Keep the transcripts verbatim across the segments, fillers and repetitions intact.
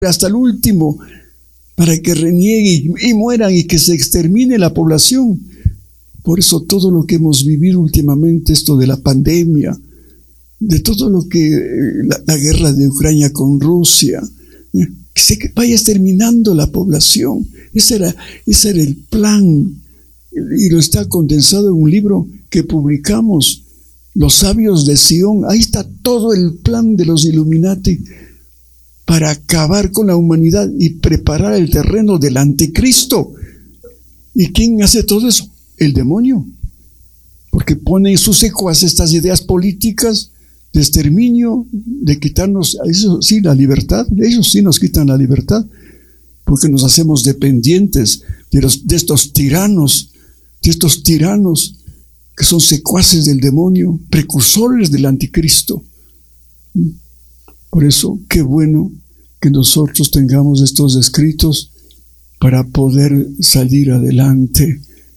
hasta el último, para que reniegue y, y mueran y que se extermine la población. Por eso todo lo que hemos vivido últimamente, esto de la pandemia, de todo lo que, la, la guerra de Ucrania con Rusia, eh, que se vaya exterminando la población. Ese era, ese era el plan, y lo está condensado en un libro que publicamos, Los Sabios de Sion. Ahí está todo el plan de los Illuminati para acabar con la humanidad y preparar el terreno del anticristo. ¿Y quién hace todo eso? El demonio, porque pone en sus secuaces estas ideas políticas de exterminio, de quitarnos, eso sí, la libertad. Ellos sí nos quitan la libertad, porque nos hacemos dependientes de, los, de estos tiranos, de estos tiranos que son secuaces del demonio, precursores del anticristo. Por eso, qué bueno que nosotros tengamos estos escritos para poder salir adelante,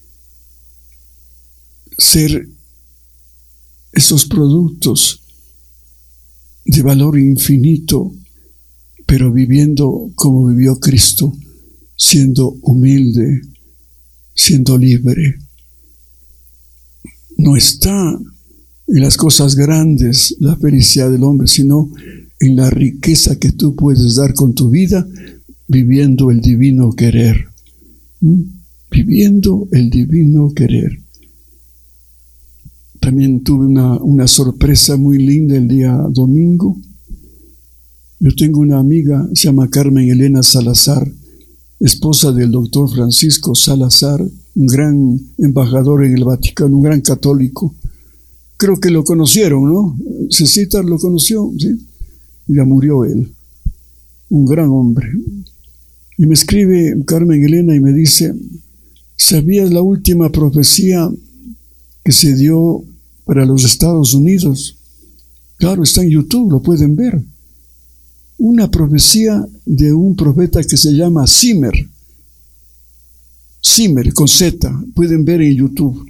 ser esos productos de valor infinito, pero viviendo como vivió Cristo, siendo humilde, siendo libre. No está en las cosas grandes la felicidad del hombre, sino en la riqueza que tú puedes dar con tu vida, viviendo el divino querer. ¿Mm? Viviendo el divino querer. También tuve una, una sorpresa muy linda el día domingo. Yo tengo una amiga, se llama Carmen Elena Salazar, esposa del doctor Francisco Salazar, un gran embajador en el Vaticano, un gran católico. Creo que lo conocieron, ¿no? Cecita lo conoció, ¿sí? Ya murió él, un gran hombre. Y me escribe Carmen Elena y me dice: ¿sabías la última profecía que se dio para los Estados Unidos? Claro, está en YouTube, lo pueden ver. Una profecía de un profeta que se llama Zimmer. Zimmer, con Z, pueden ver en YouTube.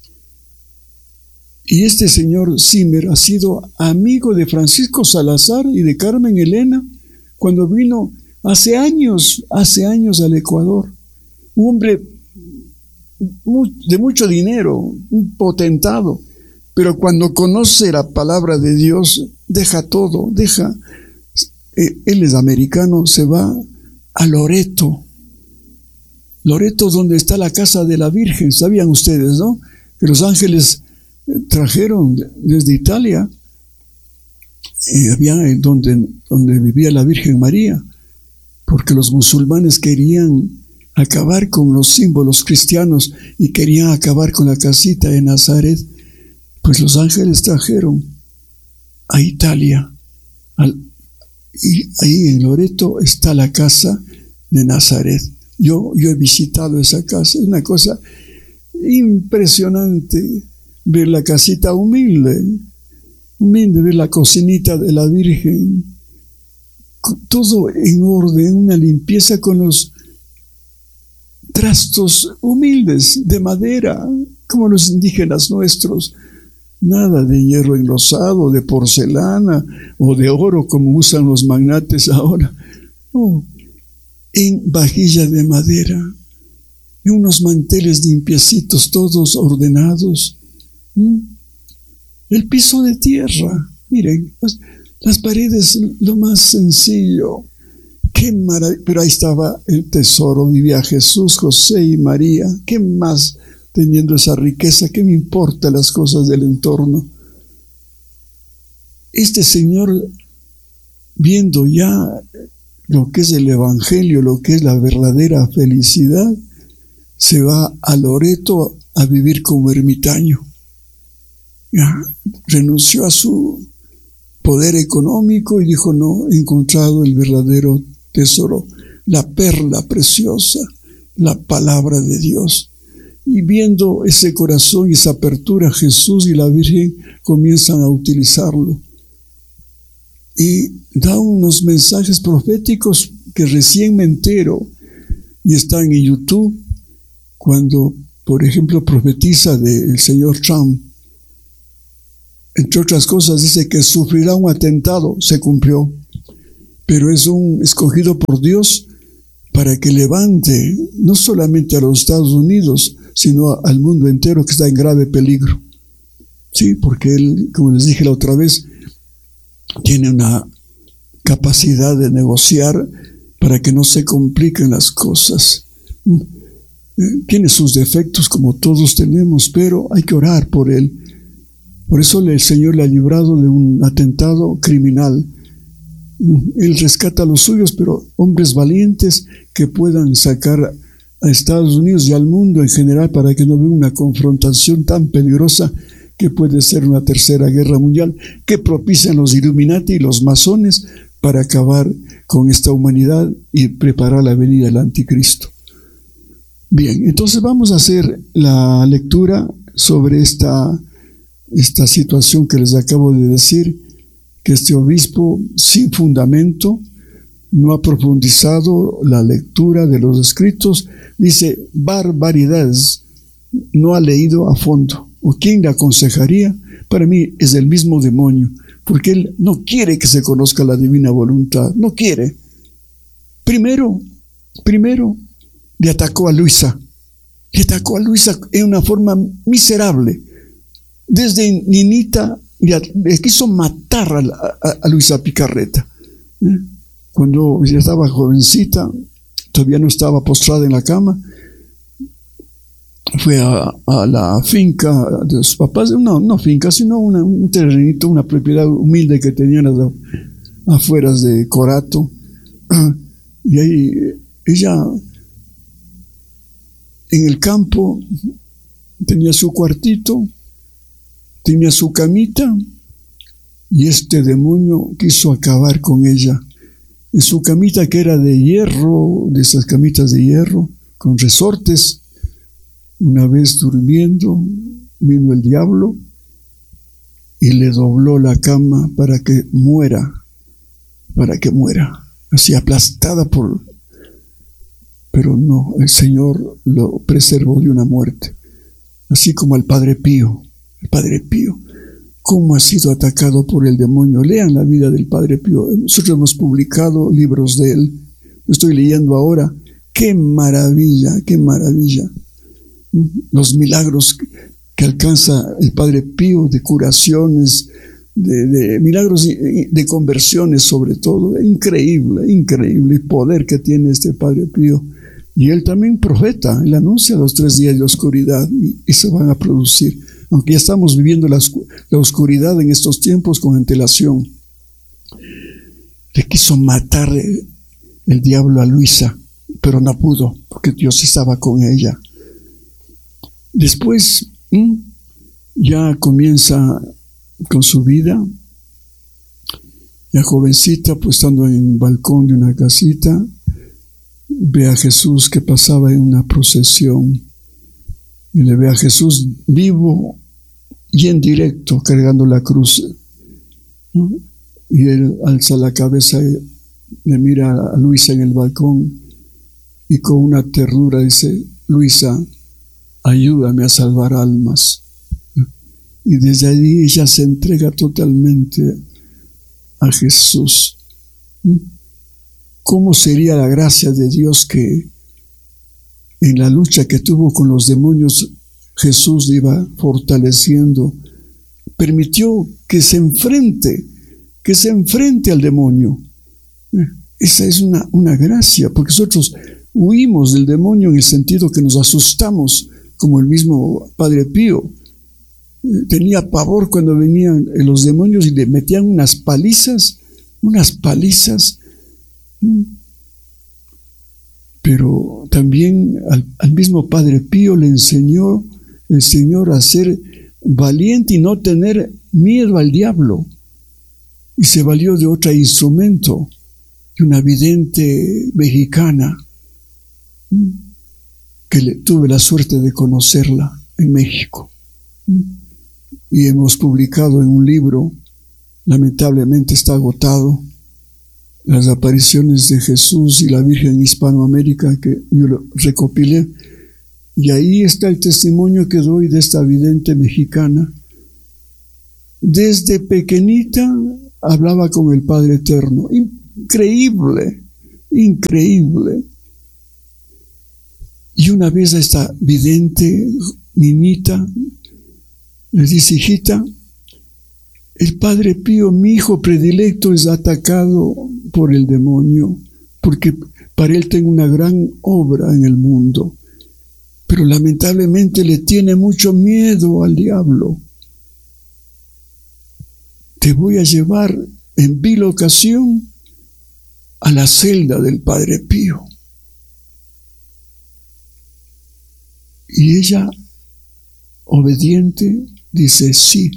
Y este señor Zimmer ha sido amigo de Francisco Salazar y de Carmen Elena cuando vino hace años, hace años al Ecuador. Un hombre de mucho dinero, un potentado, pero cuando conoce la palabra de Dios, deja todo, deja, eh, él es americano, se va a Loreto, Loreto donde está la casa de la Virgen. Sabían ustedes, ¿no? Que los ángeles trajeron desde Italia, y había donde, donde vivía la Virgen María, porque los musulmanes querían acabar con los símbolos cristianos y querían acabar con la casita de Nazaret. Pues los ángeles trajeron a Italia, al, y ahí en Loreto está la casa de Nazaret. Yo, yo he visitado esa casa, es una cosa impresionante ver la casita humilde, humilde, ver la cocinita de la Virgen, todo en orden, una limpieza con los trastos humildes de madera, como los indígenas nuestros, nada de hierro enlosado, de porcelana o de oro como usan los magnates ahora, no, en vajilla de madera, en unos manteles limpiecitos, todos ordenados. ¿Mm? El piso de tierra, miren, las, las paredes, lo más sencillo. Qué maravilla, pero ahí estaba el tesoro, vivía Jesús, José y María. ¿Qué más teniendo esa riqueza? ¿Qué me importa las cosas del entorno? Este señor, viendo ya lo que es el evangelio, lo que es la verdadera felicidad, se va a Loreto a vivir como ermitaño. Ya, renunció a su poder económico y dijo: no, he encontrado el verdadero tesoro, la perla preciosa, la palabra de Dios. Y viendo ese corazón y esa apertura, Jesús y la Virgen comienzan a utilizarlo. Y da unos mensajes proféticos que recién me entero, y están en YouTube, cuando, por ejemplo, profetiza del señor Trump. Entre otras cosas, dice que sufrirá un atentado, se cumplió. pero es un escogido por Dios para que levante no solamente a los Estados Unidos, sino a, al mundo entero que está en grave peligro. Sí, porque él, como les dije la otra vez, tiene una capacidad de negociar para que no se compliquen las cosas. Tiene sus defectos como todos tenemos, pero hay que orar por él. Por eso el Señor le ha librado de un atentado criminal. Él rescata a los suyos, pero hombres valientes que puedan sacar a Estados Unidos y al mundo en general para que no vea una confrontación tan peligrosa que puede ser una tercera guerra mundial, que propician los Illuminati y los masones para acabar con esta humanidad y preparar la venida del anticristo. Bien, entonces vamos a hacer la lectura sobre esta, esta situación que les acabo de decir, que este obispo sin fundamento no ha profundizado la lectura de los escritos, dice barbaridades, no ha leído a fondo. ¿O quién le aconsejaría? Para mí es el mismo demonio, porque él no quiere que se conozca la divina voluntad, no quiere. Primero, primero le atacó a Luisa, le atacó a Luisa en una forma miserable. Desde niñita le, le quiso matar a, a, a Luisa Picarreta. ¿Eh? Cuando ella estaba jovencita, todavía no estaba postrada en la cama, fue a, a la finca de sus papás, no, no finca, sino una, un terrenito, una propiedad humilde que tenían a las afueras de Corato. Y ahí ella, en el campo, tenía su cuartito, tenía su camita, y este demonio quiso acabar con ella. En su camita, que era de hierro, de esas camitas de hierro, con resortes, una vez durmiendo, vino el diablo y le dobló la cama para que muera, para que muera, así aplastada por... Pero no, el Señor lo preservó de una muerte, así como al Padre Pío. El Padre Pío, cómo ha sido atacado por el demonio. Lean la vida del Padre Pío. Nosotros hemos publicado libros de él. Estoy leyendo ahora. ¡Qué maravilla, qué maravilla! Los milagros que alcanza el Padre Pío, de curaciones, de, de milagros de conversiones sobre todo. Increíble, increíble el poder que tiene este Padre Pío. Y él también profeta, él anuncia los tres días de oscuridad y, y se van a producir. Aunque ya estamos viviendo la, la oscuridad en estos tiempos con antelación. Le quiso matar el, el diablo a Luisa, pero no pudo, porque Dios estaba con ella. Después ¿m? ya comienza con su vida, ya jovencita, pues estando en el balcón de una casita, ve a Jesús que pasaba en una procesión, y le ve a Jesús vivo y en directo cargando la cruz, ¿no? Y él alza la cabeza y le mira a Luisa en el balcón y con una ternura dice: Luisa, ayúdame a salvar almas. Y desde allí ella se entrega totalmente a Jesús. ¿Cómo sería la gracia de Dios que en la lucha que tuvo con los demonios, Jesús le iba fortaleciendo? Permitió que se enfrente, que se enfrente al demonio. Esa es una, una gracia, porque nosotros huimos del demonio en el sentido que nos asustamos, como el mismo Padre Pío. Tenía pavor cuando venían los demonios y le metían unas palizas, unas palizas. Pero también al, al mismo Padre Pío le enseñó el Señor a ser valiente y no tener miedo al diablo. Y se valió de otro instrumento, de una vidente mexicana, que le, tuve la suerte de conocerla en México. Y hemos publicado en un libro, lamentablemente está agotado, las apariciones de Jesús y la Virgen en Hispanoamérica, que yo lo recopilé. Y ahí está el testimonio que doy de esta vidente mexicana. Desde pequeñita hablaba con el Padre Eterno. Y increíble, increíble. Y una vez a esta vidente niñita le dice: hijita, el Padre Pío, mi hijo predilecto, es atacado por el demonio, porque para él tengo una gran obra en el mundo, pero lamentablemente le tiene mucho miedo al diablo. Te voy a llevar en vil ocasión a la celda del Padre Pío. Y ella, obediente, dice sí.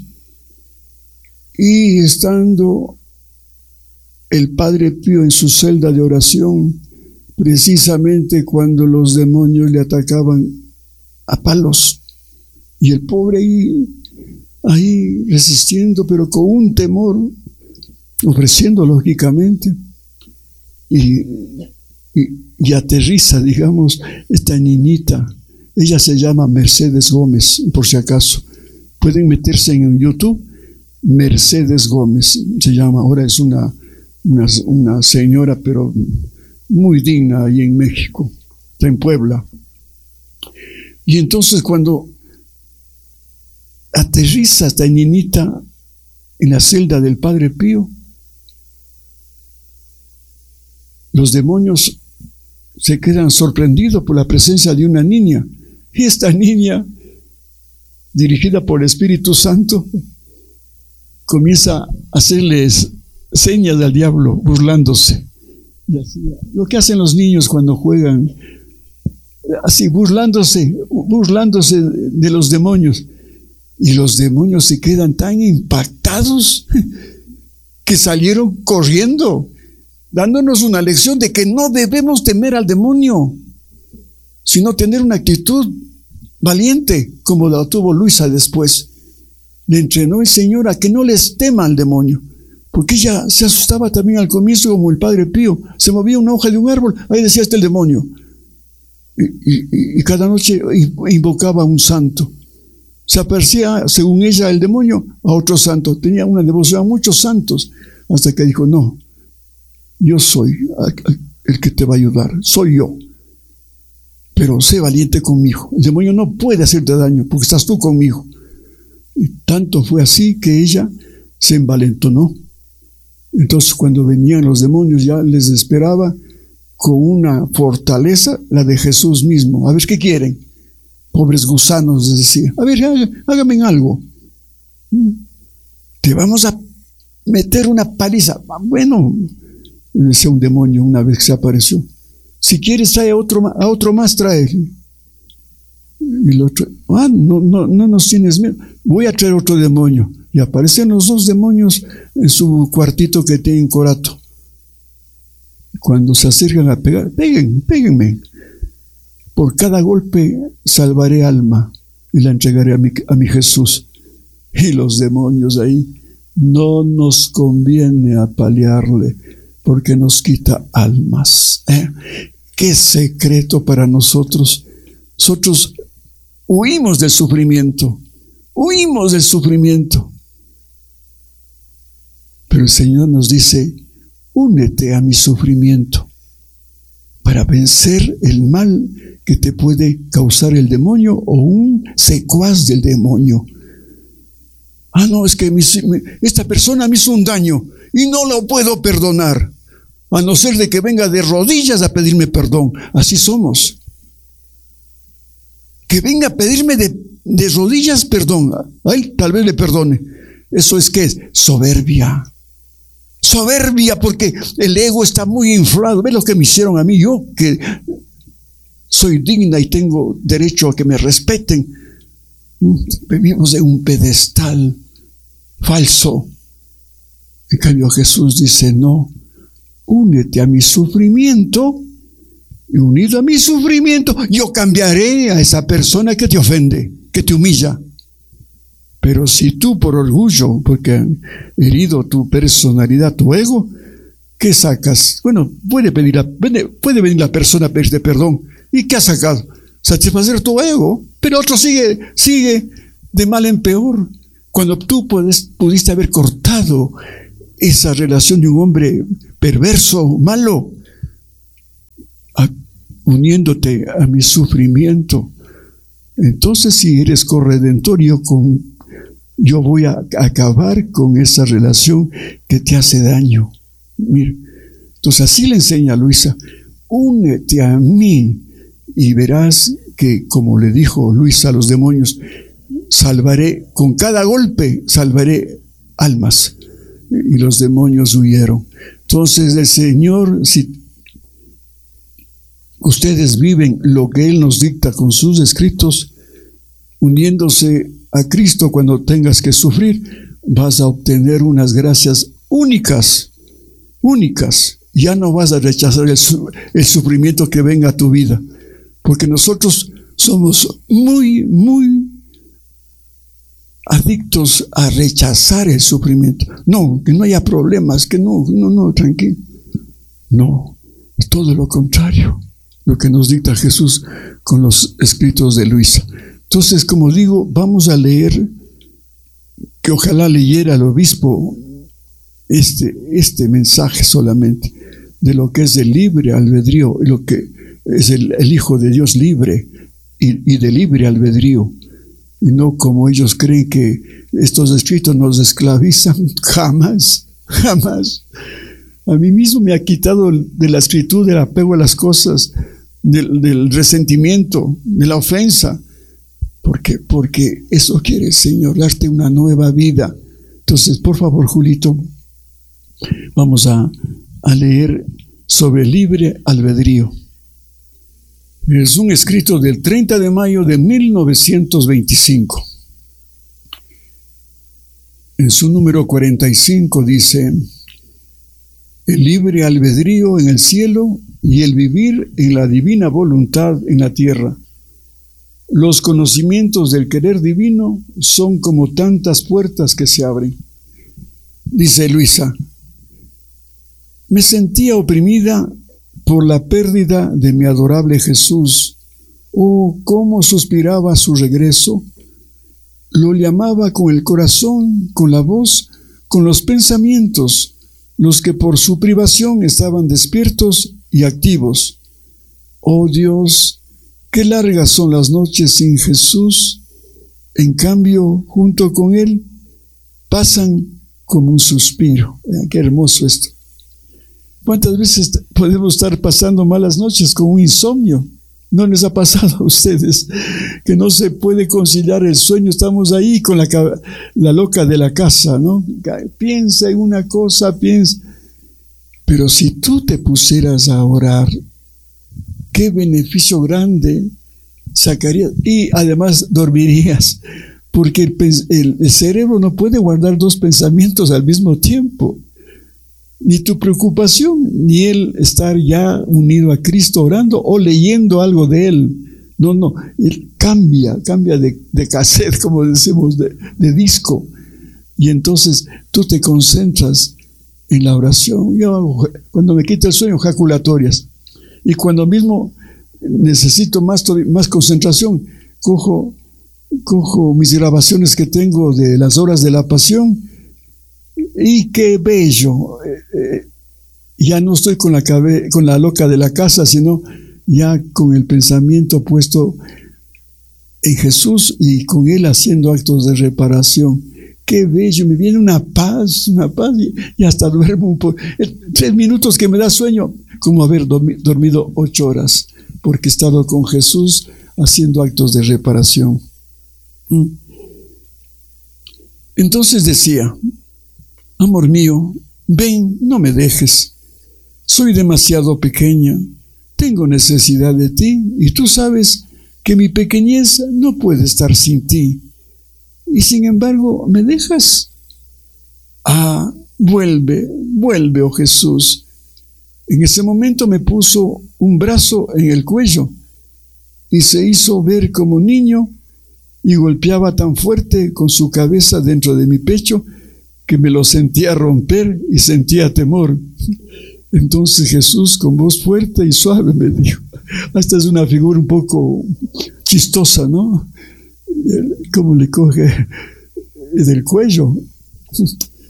Y estando el Padre Pío en su celda de oración, precisamente cuando los demonios le atacaban a palos, y el pobre ahí, ahí resistiendo, pero con un temor, ofreciendo lógicamente, y, y, y aterriza, digamos, esta niñita. Ella se llama Mercedes Gómez, por si acaso. Pueden meterse en YouTube, Mercedes Gómez se llama. Ahora es una, una, una señora, pero muy digna ahí en México, está en Puebla. Y entonces cuando aterriza esta niñita en la celda del Padre Pío, los demonios se quedan sorprendidos por la presencia de una niña. Y esta niña, dirigida por el Espíritu Santo, comienza a hacerles señas al diablo, burlándose. Lo que hacen los niños cuando juegan, así burlándose, burlándose de los demonios. Y los demonios se quedan tan impactados que salieron corriendo, dándonos una lección de que no debemos temer al demonio, sino tener una actitud valiente, como la tuvo Luisa después. Le entrenó el Señor a que no les tema al demonio, porque ella se asustaba también al comienzo, como el Padre Pío. Se movía una hoja de un árbol, ahí decía: está el demonio. Y, y, y cada noche invocaba a un santo. Se aparecía, según ella, el demonio a otro santo. Tenía una devoción a muchos santos, hasta que dijo: no, yo soy el que te va a ayudar, soy yo. Pero sé valiente conmigo. El demonio no puede hacerte daño porque estás tú conmigo. Y tanto fue así que ella se envalentonó. Entonces, cuando venían los demonios, ya les esperaba con una fortaleza, la de Jesús mismo. A ver, ¿qué quieren? Pobres gusanos, les decía. A ver, háganme algo. Te vamos a meter una paliza. Bueno, decía un demonio una vez que se apareció: si quieres, trae a otro, a otro más, trae. Y el otro: ah, no, no, no nos tienes miedo, voy a traer otro demonio. Y aparecen los dos demonios en su cuartito que tiene en Corato. Cuando se acercan a pegar: peguen, péguenme. Por cada golpe salvaré alma y la entregaré a mi, a mi Jesús. Y los demonios ahí: no nos conviene apalearle, porque nos quita almas. ¿Eh? Qué secreto para nosotros. Nosotros huimos del sufrimiento, huimos del sufrimiento. Pero el Señor nos dice: únete a mi sufrimiento para vencer el mal que te puede causar el demonio o un secuaz del demonio. Ah, no, es que mi, esta persona me hizo un daño y no lo puedo perdonar, a no ser de que venga de rodillas a pedirme perdón. Así somos. Que venga a pedirme de, de rodillas perdón, a él tal vez le perdone. ¿Eso es qué es? Soberbia. Soberbia, porque el ego está muy inflado. ¿Ves lo que me hicieron a mí? Yo, que soy digna y tengo derecho a que me respeten. Vivimos en un pedestal falso. En cambio, Jesús dice: no, únete a mi sufrimiento, y unido a mi sufrimiento, yo cambiaré a esa persona que te ofende, que te humilla. Pero si tú, por orgullo, porque han herido tu personalidad, tu ego, ¿qué sacas? Bueno, puede, pedir a, puede venir la persona a pedirte perdón. ¿Y qué has sacado? Satisfacer tu ego. Pero otro sigue, sigue de mal en peor. Cuando tú puedes, pudiste haber cortado esa relación de un hombre perverso, malo, a, uniéndote a mi sufrimiento. Entonces, si eres corredentor, yo, con, yo voy a acabar con esa relación que te hace daño. Mira, entonces así le enseña a Luisa: únete a mí y verás que, como le dijo Luisa a los demonios, salvaré, con cada golpe salvaré almas. Y los demonios huyeron. Entonces el Señor, si ustedes viven lo que Él nos dicta con sus escritos, uniéndose a Cristo cuando tengas que sufrir, vas a obtener unas gracias únicas, únicas. Ya no vas a rechazar el, el sufrimiento que venga a tu vida, porque nosotros somos muy, muy adictos a rechazar el sufrimiento. No, que no haya problemas, que no, no, no, tranquilo. No, es todo lo contrario, lo que nos dicta Jesús con los escritos de Luisa. Entonces, como digo, vamos a leer, que ojalá leyera el obispo este, este mensaje solamente, de lo que es el libre albedrío, lo que es el, el Hijo de Dios libre y, y de libre albedrío. Y no como ellos creen que estos escritos nos esclavizan. Jamás, jamás. A mí mismo me ha quitado de la escritura el apego a las cosas, del, del resentimiento, de la ofensa. ¿Por qué? Porque eso quiere el Señor, darte una nueva vida. Entonces, por favor, Julito, vamos a, a leer sobre libre albedrío. Es un escrito del treinta de mayo de mil novecientos veinticinco. En su número cuarenta y cinco dice: el libre albedrío en el cielo y el vivir en la divina voluntad en la tierra. Los conocimientos del querer divino son como tantas puertas que se abren. Dice Luisa: me sentía oprimida por la pérdida de mi adorable Jesús. Oh, cómo suspiraba a su regreso. Lo llamaba con el corazón, con la voz, con los pensamientos, los que por su privación estaban despiertos y activos. Oh Dios, qué largas son las noches sin Jesús. En cambio, junto con Él, pasan como un suspiro. Vean qué hermoso esto. ¿Cuántas veces podemos estar pasando malas noches con un insomnio? ¿No les ha pasado a ustedes que no se puede conciliar el sueño? Estamos ahí con la, la loca de la casa, ¿no? Piensa en una cosa, piensa. Pero si tú te pusieras a orar, qué beneficio grande sacarías. Y además dormirías, porque el, el, el cerebro no puede guardar dos pensamientos al mismo tiempo. Ni tu preocupación, ni el estar ya unido a Cristo orando o leyendo algo de Él. No, no, Él cambia, cambia de, de cassette, como decimos, de, de disco. Y entonces tú te concentras en la oración. Yo hago, cuando me quita el sueño, jaculatorias. Y cuando mismo necesito más, más concentración, cojo, cojo mis grabaciones que tengo de las horas de la pasión. Y qué bello, eh, eh, ya no estoy con la, cabe, con la loca de la casa, sino ya con el pensamiento puesto en Jesús y con Él haciendo actos de reparación. Qué bello, me viene una paz, una paz, y, y hasta duermo un poco. Tres minutos que me da sueño, como haber dormi, dormido ocho horas, porque he estado con Jesús haciendo actos de reparación. Entonces decía: amor mío, ven, no me dejes. Soy demasiado pequeña, tengo necesidad de ti, y tú sabes que mi pequeñez no puede estar sin ti. Y sin embargo, ¿me dejas? Ah, vuelve, vuelve, oh Jesús. En ese momento me puso un brazo en el cuello y se hizo ver como niño y golpeaba tan fuerte con su cabeza dentro de mi pecho que me lo sentía romper y sentía temor. Entonces Jesús, con voz fuerte y suave, me dijo, esta es una figura un poco chistosa, ¿no? Como le coge del cuello.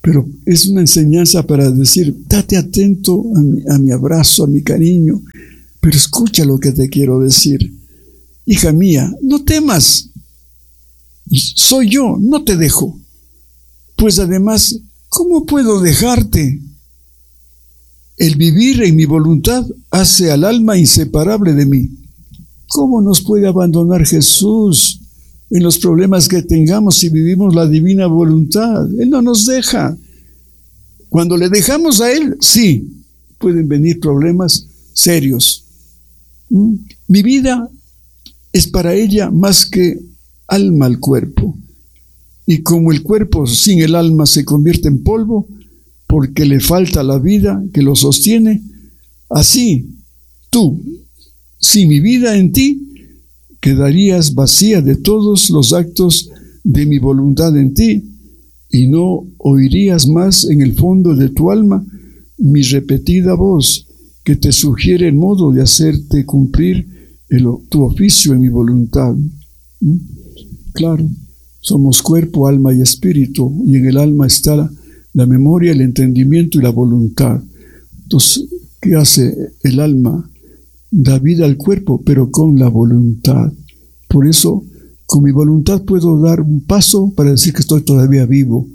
pero es una enseñanza para decir, date atento a mi, a mi abrazo, a mi cariño, pero escucha lo que te quiero decir. Hija mía, no temas, soy yo, no te dejo. Pues además, ¿cómo puedo dejarte? El vivir en mi voluntad hace al alma inseparable de mí. ¿Cómo nos puede abandonar Jesús en los problemas que tengamos si vivimos la divina voluntad? Él no nos deja. Cuando le dejamos a Él, sí, pueden venir problemas serios. ¿Mm? Mi vida es para ella más que alma al cuerpo. Y como el cuerpo sin el alma se convierte en polvo, porque le falta la vida que lo sostiene, así tú, sin mi vida en ti, quedarías vacía de todos los actos de mi voluntad en ti, y no oirías más en el fondo de tu alma mi repetida voz que te sugiere el modo de hacerte cumplir el, tu oficio en mi voluntad. ¿Mm? Claro, somos cuerpo, alma y espíritu, y en el alma está la, la memoria, el entendimiento y la voluntad. Entonces, ¿qué hace el alma? Da vida al cuerpo, pero con la voluntad. Por eso, con mi voluntad puedo dar un paso para decir que estoy todavía vivo.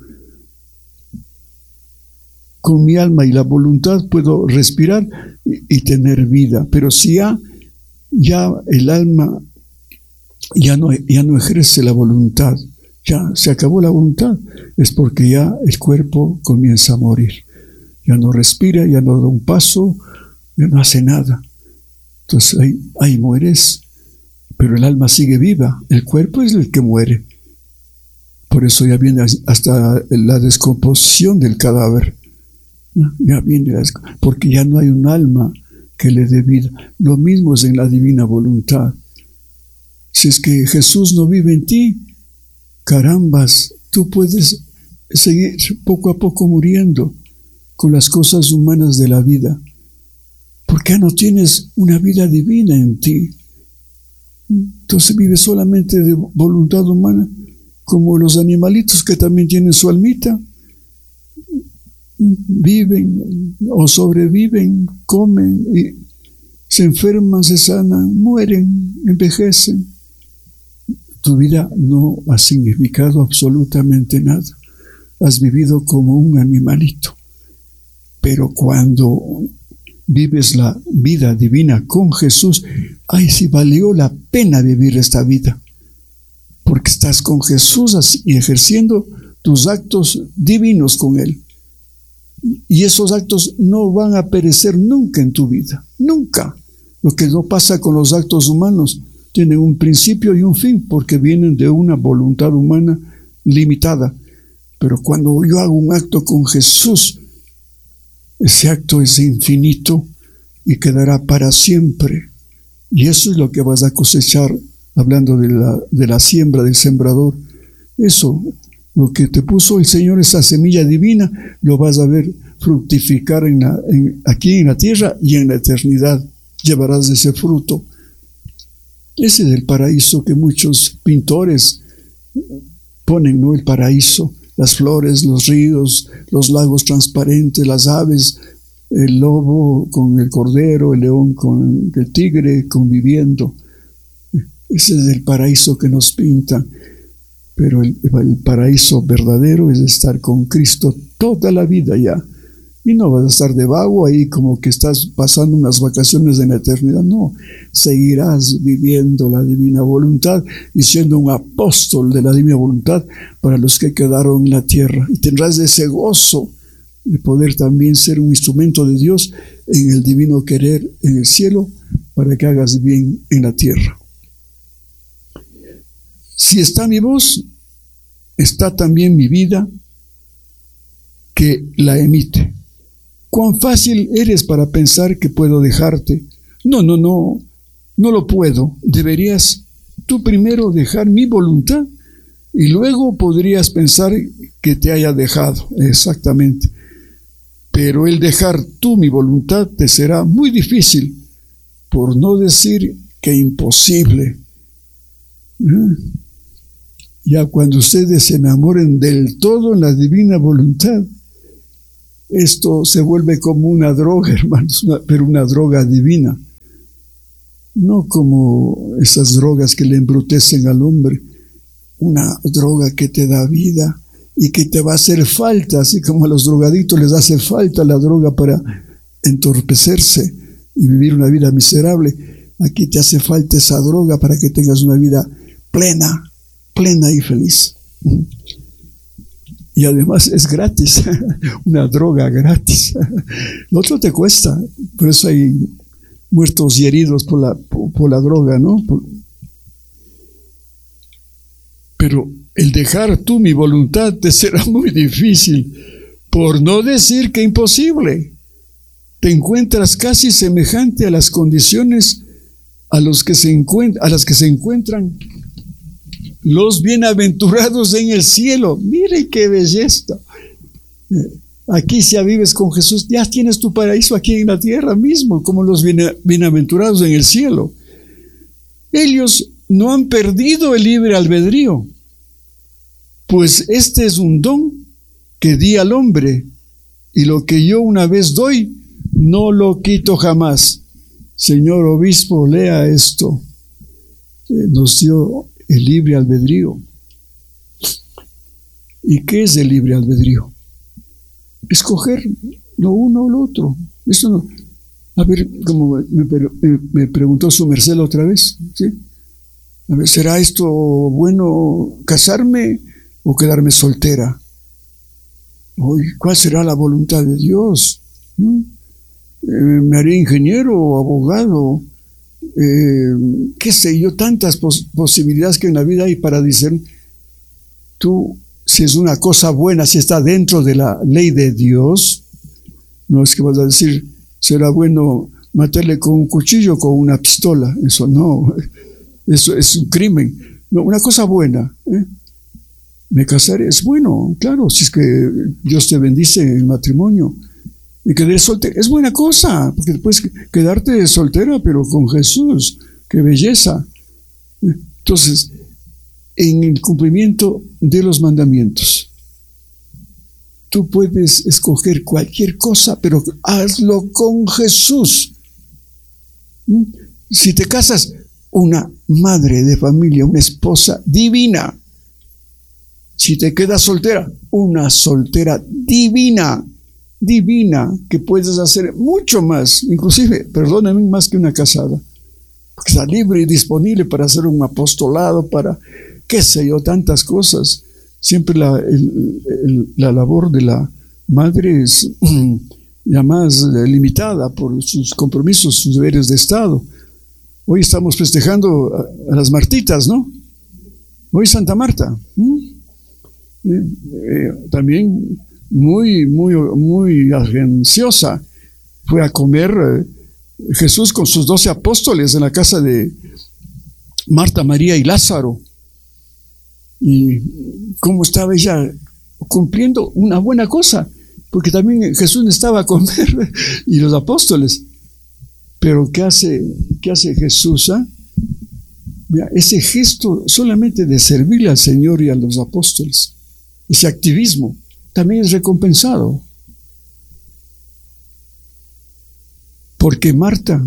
Con mi alma y la voluntad puedo respirar y, y tener vida. Pero si ya, ya el alma ya no, ya no ejerce la voluntad, ya se acabó la voluntad, es porque ya el cuerpo comienza a morir. Ya no respira, ya no da un paso, ya no hace nada. Entonces ahí, ahí mueres, pero el alma sigue viva, el cuerpo es el que muere. Por eso ya viene hasta la descomposición del cadáver. Ya viene, porque ya no hay un alma que le dé vida. Lo mismo es en la divina voluntad. Si es que Jesús no vive en ti, carambas, tú puedes seguir poco a poco muriendo con las cosas humanas de la vida, porque ya no tienes una vida divina en ti. Entonces vives solamente de voluntad humana, como los animalitos que también tienen su almita. Viven o sobreviven, comen y se enferman, se sanan, mueren, envejecen. Tu vida no ha significado absolutamente nada. Has vivido como un animalito. Pero cuando vives la vida divina con Jesús, ay, sí valió la pena vivir esta vida. Porque estás con Jesús así, y ejerciendo tus actos divinos con Él. Y esos actos no van a perecer nunca en tu vida. Nunca. Lo que no pasa con los actos humanos tienen un principio y un fin, porque vienen de una voluntad humana limitada. Pero cuando yo hago un acto con Jesús, ese acto es infinito y quedará para siempre. Y eso es lo que vas a cosechar, hablando de la, de la siembra del sembrador. Eso, lo que te puso el Señor, esa semilla divina, lo vas a ver fructificar en la, en, aquí en la tierra y en la eternidad. Llevarás ese fruto. Ese es el paraíso que muchos pintores ponen, ¿no? El paraíso, las flores, los ríos, los lagos transparentes, las aves, el lobo con el cordero, el león con el tigre conviviendo. Ese es el paraíso que nos pintan. Pero el, el paraíso verdadero es estar con Cristo toda la vida ya. Y no vas a estar de vago ahí como que estás pasando unas vacaciones en la eternidad. No, seguirás viviendo la divina voluntad y siendo un apóstol de la divina voluntad para los que quedaron en la tierra. Y tendrás ese gozo de poder también ser un instrumento de Dios en el divino querer en el cielo para que hagas bien en la tierra. Si está mi voz, está también mi vida que la emite. ¿Cuán fácil eres para pensar que puedo dejarte? No, no, no, no lo puedo. Deberías tú primero dejar mi voluntad y luego podrías pensar que te haya dejado. Exactamente. Pero el dejar tú mi voluntad te será muy difícil, por no decir que imposible. Ya cuando ustedes se enamoren del todo en la divina voluntad, esto se vuelve como una droga, hermanos, una, pero una droga divina. No como esas drogas que le embrutecen al hombre. Una droga que te da vida y que te va a hacer falta, así como a los drogaditos les hace falta la droga para entorpecerse y vivir una vida miserable. Aquí te hace falta esa droga para que tengas una vida plena, plena y feliz. Y además es gratis, una droga gratis. Lo otro te cuesta, por eso hay muertos y heridos por la, por, por la droga, ¿no? Por... Pero el dejar tú mi voluntad te será muy difícil, por no decir que imposible. Te encuentras casi semejante a las condiciones a, los que se encuent- a las que se encuentran los bienaventurados en el cielo. Mire qué belleza. Aquí si ya vives con Jesús, ya tienes tu paraíso aquí en la tierra mismo, como los bienaventurados en el cielo. Ellos no han perdido el libre albedrío, pues este es un don que di al hombre, y lo que yo una vez doy, no lo quito jamás. Señor obispo, lea esto. Nos dio el libre albedrío. ¿Y qué es el libre albedrío? Escoger lo uno o lo otro. Eso no. A ver, como me, me, me preguntó su merced la otra vez, ¿sí? A ver, ¿será esto bueno casarme o quedarme soltera? Uy, ¿cuál será la voluntad de Dios? ¿Mm? Eh, ¿Me haré ingeniero o abogado? Eh, qué sé yo, tantas pos posibilidades que en la vida hay para decir, tú, si es una cosa buena, si está dentro de la ley de Dios, no es que vas a decir, será bueno matarle con un cuchillo o con una pistola. Eso no, eso es un crimen. No, una cosa buena, ¿eh? Me casaré, es bueno, claro, si es que Dios te bendice en el matrimonio. Y quedar soltera, es buena cosa, porque puedes quedarte soltera, pero con Jesús, qué belleza. Entonces, en el cumplimiento de los mandamientos, tú puedes escoger cualquier cosa, pero hazlo con Jesús. Si te casas, una madre de familia, una esposa divina. Si te quedas soltera, una soltera divina, divina, que puedes hacer mucho más, inclusive, perdóname, más que una casada, porque está libre y disponible para hacer un apostolado, para, qué sé yo, tantas cosas. Siempre la, el, el, la labor de la madre es ya más limitada por sus compromisos, sus deberes de Estado. Hoy estamos festejando a, a las Martitas, ¿no? Hoy Santa Marta. ¿Mm? Eh, eh, también muy, muy, muy agenciosa. Fue a comer eh, Jesús con sus doce apóstoles en la casa de Marta, María y Lázaro. Y cómo estaba ella cumpliendo una buena cosa, porque también Jesús necesitaba comer y los apóstoles. Pero ¿qué hace, qué hace Jesús? ¿Ah? Mira, ese gesto solamente de servirle al Señor y a los apóstoles, ese activismo, también es recompensado. Porque Marta,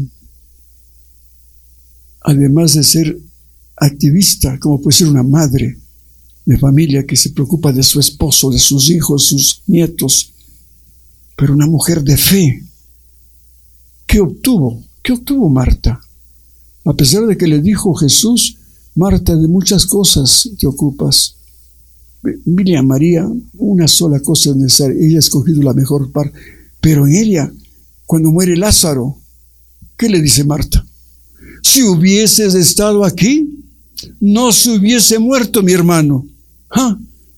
además de ser activista, como puede ser una madre de familia que se preocupa de su esposo, de sus hijos, sus nietos, pero una mujer de fe, ¿qué obtuvo? ¿Qué obtuvo Marta? A pesar de que le dijo Jesús, Marta, de muchas cosas te ocupas. Mire a María, una sola cosa es necesaria, ella ha escogido la mejor parte, pero en ella, cuando muere Lázaro, ¿qué le dice Marta? Si hubieses estado aquí, no se hubiese muerto mi hermano. ¿Ah?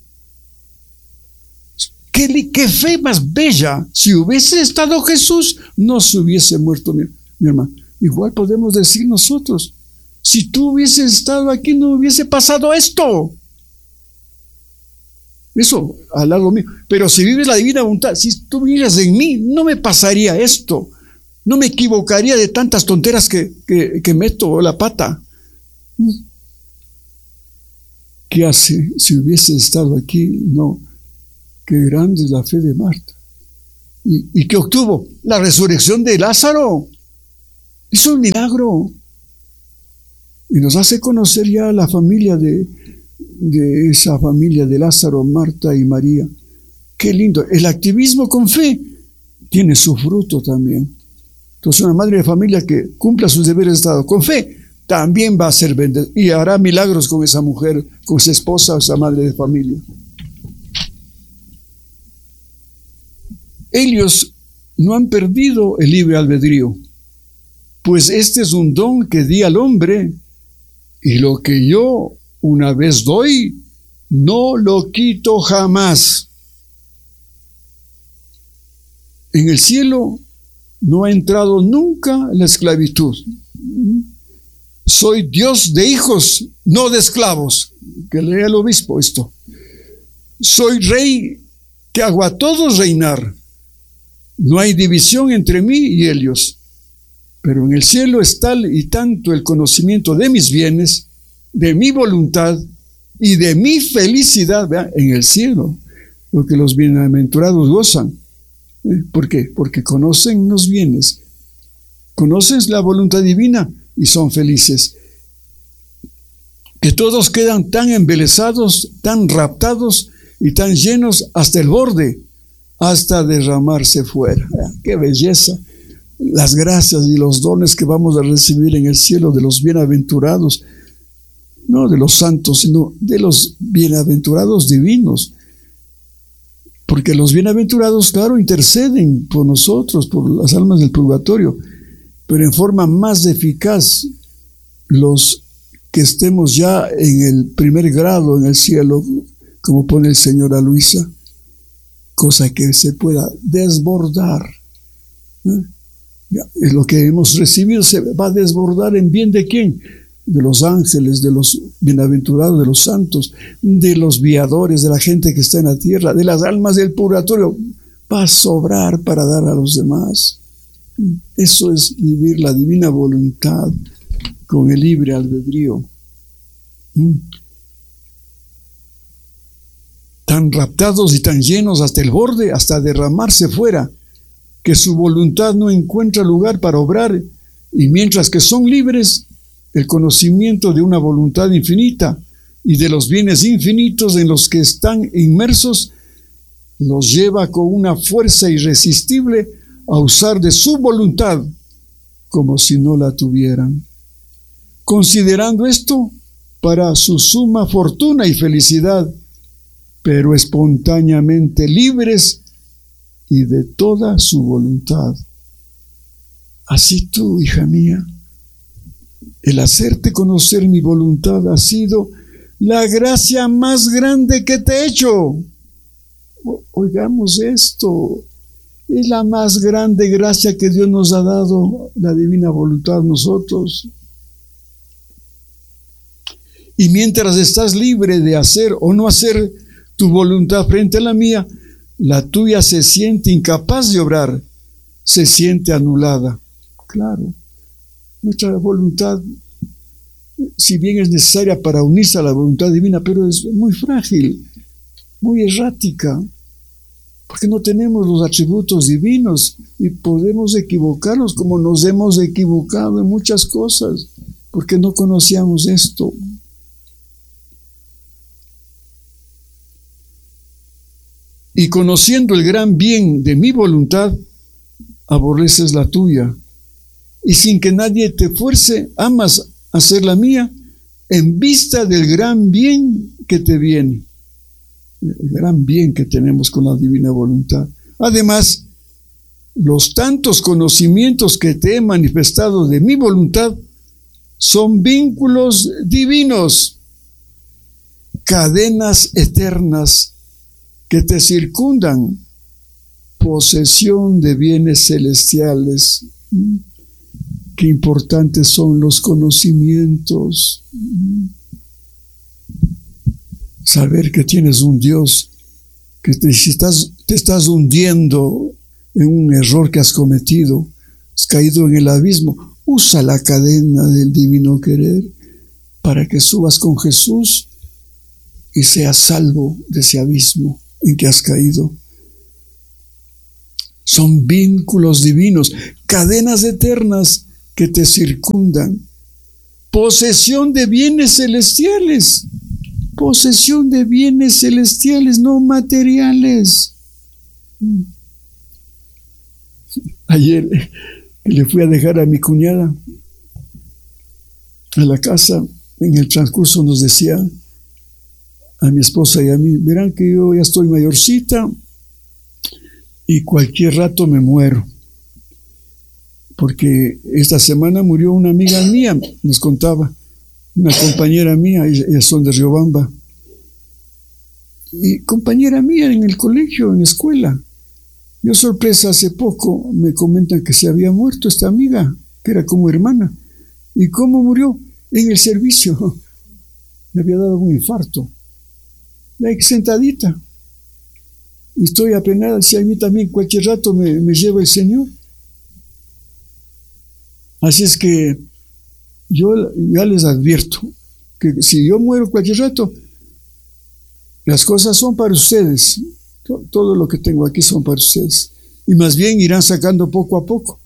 ¿Qué, qué fe más bella! Si hubiese estado Jesús, no se hubiese muerto mi, mi hermano. Igual podemos decir nosotros, si tú hubieses estado aquí, no hubiese pasado esto. Eso, al lado mío. Pero si vives la divina voluntad, si tú vivieras en mí, no me pasaría esto. No me equivocaría de tantas tonteras que, que, que meto la pata. ¿Qué hace? Si hubiese estado aquí, no. Qué grande es la fe de Marta. ¿Y, y qué obtuvo? La resurrección de Lázaro. Hizo un milagro. Y nos hace conocer ya la familia de, de esa familia de Lázaro, Marta y María. Qué lindo. El activismo con fe tiene su fruto también. Entonces una madre de familia que cumpla sus deberes de Estado con fe, también va a ser bendecida y hará milagros con esa mujer, con esa esposa, esa madre de familia. Ellos no han perdido el libre albedrío, pues este es un don que di al hombre, y lo que yo una vez doy, no lo quito jamás. En el cielo no ha entrado nunca la esclavitud. Soy Dios de hijos, no de esclavos. Que lea el obispo esto. Soy rey que hago a todos reinar. No hay división entre mí y ellos. Pero en el cielo es tal y tanto el conocimiento de mis bienes, de mi voluntad y de mi felicidad. Vean, en el cielo, lo que los bienaventurados gozan. ¿Por qué? Porque conocen los bienes, conocen la voluntad divina y son felices. Que todos quedan tan embelesados, tan raptados y tan llenos hasta el borde, hasta derramarse fuera. ¡Qué belleza! Las gracias y los dones que vamos a recibir en el cielo de los bienaventurados, no de los santos, sino de los bienaventurados divinos. Porque los bienaventurados, claro, interceden por nosotros, por las almas del purgatorio, pero en forma más eficaz los que estemos ya en el primer grado en el cielo, como pone el Señor a Luisa, cosa que se pueda desbordar. ¿Eh? Lo que hemos recibido se va a desbordar en bien de quién, de los ángeles, de los bienaventurados, de los santos, de los viadores, de la gente que está en la tierra, de las almas del purgatorio. Va a sobrar para dar a los demás. Eso es vivir la divina voluntad con el libre albedrío. Tan raptados y tan llenos hasta el borde, hasta derramarse fuera, que su voluntad no encuentra lugar para obrar, y mientras que son libres, el conocimiento de una voluntad infinita y de los bienes infinitos en los que están inmersos los lleva con una fuerza irresistible a usar de su voluntad como si no la tuvieran, considerando esto para su suma fortuna y felicidad, pero espontáneamente libres y de toda su voluntad. Así tú, hija mía, el hacerte conocer mi voluntad ha sido la gracia más grande que te he hecho. Oigamos esto, es la más grande gracia que Dios nos ha dado, la divina voluntad a nosotros. Y mientras estás libre de hacer o no hacer tu voluntad frente a la mía, la tuya se siente incapaz de obrar, se siente anulada. Claro. Nuestra voluntad, si bien es necesaria para unirse a la voluntad divina, pero es muy frágil, muy errática, porque no tenemos los atributos divinos y podemos equivocarnos como nos hemos equivocado en muchas cosas, porque no conocíamos esto. Y conociendo el gran bien de mi voluntad, aborreces la tuya. Y sin que nadie te fuerce, amas hacer la mía en vista del gran bien que te viene. El gran bien que tenemos con la divina voluntad. Además, los tantos conocimientos que te he manifestado de mi voluntad son vínculos divinos, cadenas eternas que te circundan, posesión de bienes celestiales. Qué importantes son los conocimientos. Saber que tienes un Dios, que te, si estás, te estás hundiendo en un error que has cometido, has caído en el abismo, usa la cadena del divino querer para que subas con Jesús y seas salvo de ese abismo en que has caído. Son vínculos divinos, cadenas eternas que te circundan. Posesión de bienes celestiales. Posesión de bienes celestiales, no materiales. Ayer le fui a dejar a mi cuñada a la casa. En el transcurso nos decía a mi esposa y a mí: verán que yo ya estoy mayorcita y cualquier rato me muero, porque esta semana murió una amiga mía, nos contaba, una compañera mía, ellas son de Riobamba, y compañera mía en el colegio, en la escuela. Yo, sorpresa, hace poco me comentan que se había muerto esta amiga, que era como hermana. ¿Y cómo murió? En el servicio. Le había dado un infarto. Y ahí sentadita. Y estoy apenada, si a mí también cualquier rato me, me lleva el Señor. Así es que yo ya les advierto que si yo muero cualquier rato, las cosas son para ustedes. Todo lo que tengo aquí son para ustedes. Y más bien irán sacando poco a poco.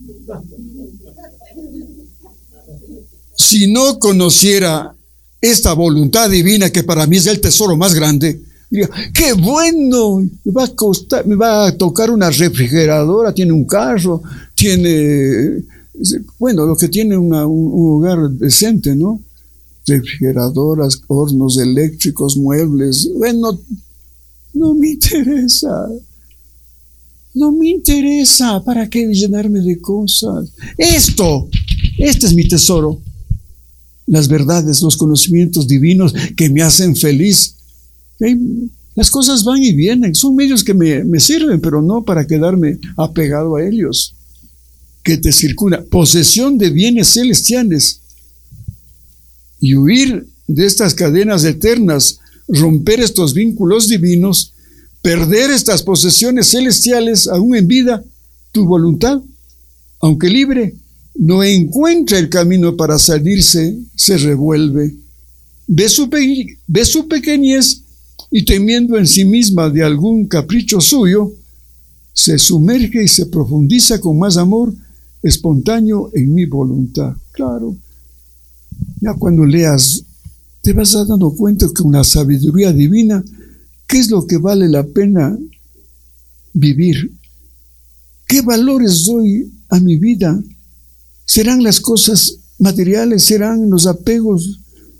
Si no conociera esta voluntad divina, que para mí es el tesoro más grande, diría: ¡qué bueno! Me va a costar, me va a tocar una refrigeradora, tiene un carro, tiene, bueno, lo que tiene una, un, un hogar decente, ¿no? Refrigeradoras, hornos eléctricos, muebles. Bueno, no me interesa. No me interesa. ¿Para qué llenarme de cosas? Esto, este es mi tesoro. Las verdades, los conocimientos divinos que me hacen feliz. Las cosas van y vienen. Son medios que me, me sirven, pero no para quedarme apegado a ellos. Que te circula. Posesión de bienes celestiales. Y huir de estas cadenas eternas, romper estos vínculos divinos, perder estas posesiones celestiales aún en vida, tu voluntad, aunque libre, no encuentra el camino para salirse, se revuelve, ve su, pe- ve su pequeñez y, temiendo en sí misma de algún capricho suyo, se sumerge y se profundiza con más amor espontáneo en mi voluntad. Claro, ya cuando leas te vas dando cuenta que con la sabiduría divina, ¿qué es lo que vale la pena vivir? ¿Qué valores doy a mi vida? ¿Serán las cosas materiales? ¿Serán los apegos?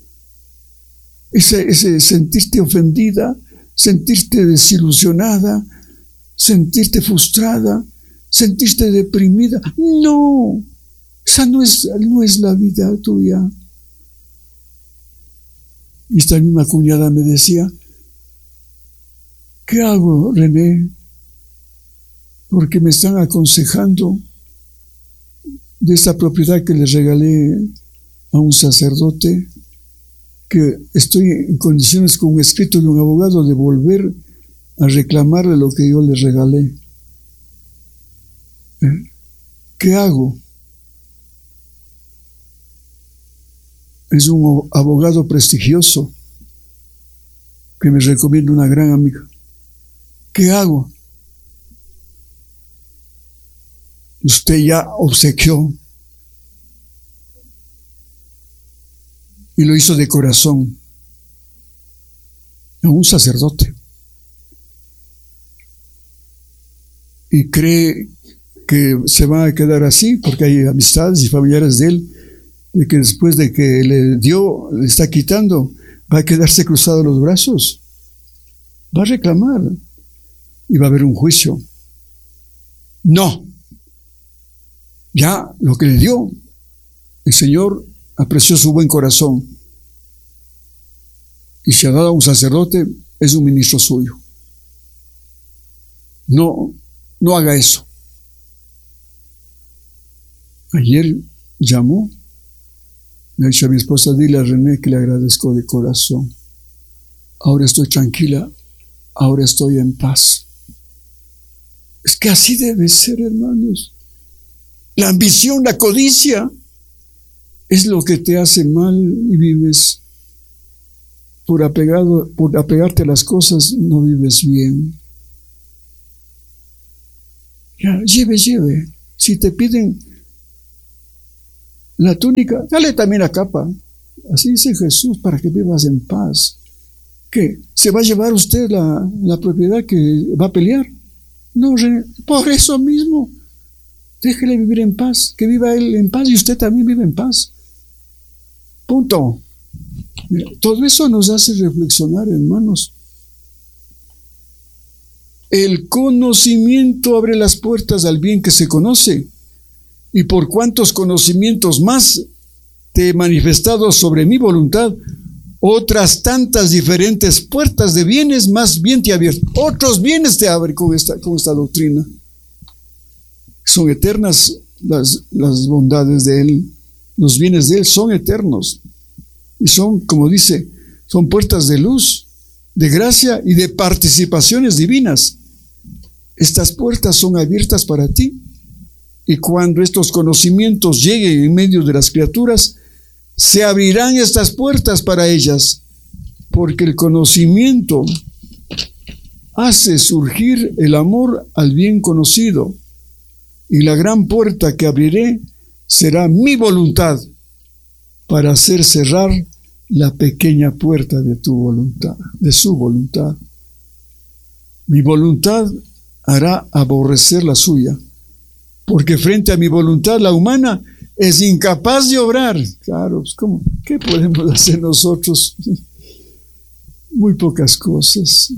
Ese, ese sentirte ofendida, sentirte desilusionada, sentirte frustrada, sentirte deprimida. No, esa no es, no es la vida tuya. Y esta misma cuñada me decía: ¿qué hago, René? Porque me están aconsejando de esta propiedad que le regalé a un sacerdote, que estoy en condiciones con un escrito de un abogado de volver a reclamarle lo que yo le regalé. ¿Qué hago? Es un abogado prestigioso que me recomienda una gran amiga. ¿Qué hago? Usted ya obsequió y lo hizo de corazón a un sacerdote y cree que se va a quedar así porque hay amistades y familiares de él, de que después de que le dio, le está quitando, va a quedarse cruzado los brazos, va a reclamar y va a haber un juicio. No, ya lo que le dio, el Señor apreció su buen corazón y se ha dado a un sacerdote, es un ministro suyo. No, no haga eso. Ayer llamó, me ha dicho a mi esposa: dile a René que le agradezco de corazón. Ahora estoy tranquila, ahora estoy en paz. Es que así debe ser, hermanos. La ambición, la codicia, es lo que te hace mal y vives por apegado, por apegarte a las cosas, no vives bien. Ya, lleve, lleve. Si te piden la túnica, dale también la capa. Así dice Jesús, para que vivas en paz. ¿Qué? ¿Se va a llevar usted la, la propiedad que va a pelear? No, por eso mismo. Déjele vivir en paz, que viva él en paz y usted también vive en paz. Punto. Todo eso nos hace reflexionar, hermanos. El conocimiento abre las puertas al bien que se conoce. Y por cuantos conocimientos más te he manifestado sobre mi voluntad, otras tantas diferentes puertas de bienes más bien te abierto. Otros bienes te abre con esta, con esta doctrina. Son eternas las, las bondades de Él. Los bienes de Él son eternos. Y son, como dice, son puertas de luz, de gracia y de participaciones divinas. Estas puertas son abiertas para ti. Y cuando estos conocimientos lleguen en medio de las criaturas, se abrirán estas puertas para ellas, porque el conocimiento hace surgir el amor al bien conocido, y la gran puerta que abriré será mi voluntad para hacer cerrar la pequeña puerta de tu voluntad, de su voluntad. Mi voluntad hará aborrecer la suya, porque frente a mi voluntad la humana es incapaz de obrar. Claro, ¿cómo? ¿Qué podemos hacer nosotros? Muy pocas cosas.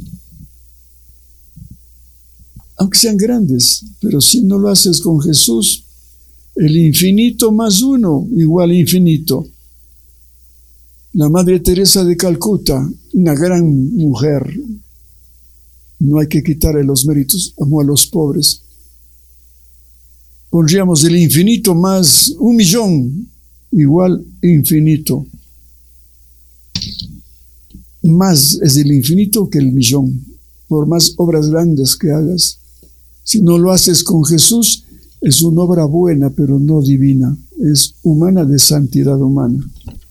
Aunque sean grandes, pero si no lo haces con Jesús, el infinito más uno igual a infinito. La Madre Teresa de Calcuta, una gran mujer, no hay que quitarle los méritos, amó a los pobres. Pondríamos el infinito más un millón, igual infinito. Más es el infinito que el millón, por más obras grandes que hagas. Si no lo haces con Jesús, es una obra buena, pero no divina. Es humana, de santidad humana.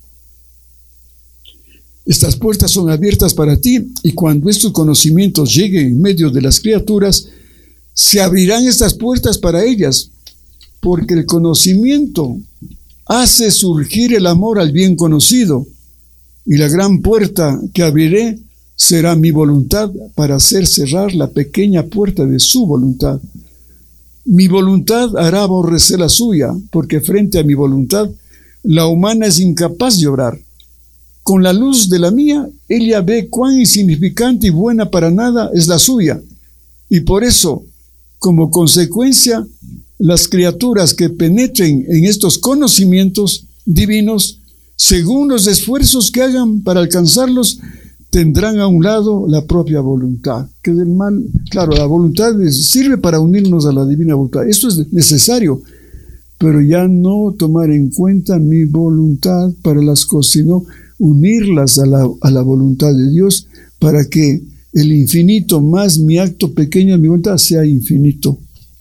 Estas puertas son abiertas para ti, y cuando estos conocimientos lleguen en medio de las criaturas, se abrirán estas puertas para ellas, porque el conocimiento hace surgir el amor al bien conocido, y la gran puerta que abriré será mi voluntad para hacer cerrar la pequeña puerta de su voluntad. Mi voluntad hará aborrecer la suya, porque frente a mi voluntad la humana es incapaz de obrar. Con la luz de la mía, ella ve cuán insignificante y buena para nada es la suya, y por eso, como consecuencia, las criaturas que penetren en estos conocimientos divinos, según los esfuerzos que hagan para alcanzarlos, tendrán a un lado la propia voluntad. Que del mal, claro, la voluntad sirve para unirnos a la divina voluntad. Esto es necesario, pero ya no tomar en cuenta mi voluntad para las cosas, sino unirlas a la, a la voluntad de Dios, para que el infinito más mi acto pequeño, mi voluntad, sea infinito.